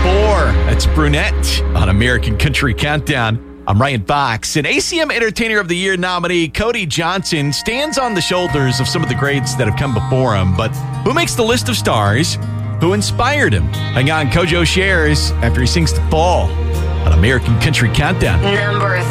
That's Brunette on American Country Countdown. I'm Ryan Fox. And ACM Entertainer of the Year nominee Cody Johnson stands on the shoulders of some of the greats that have come before him. But who makes the list of stars? Who inspired him? Hang on, Kojo shares after he sings The Fall on American Country Countdown. Number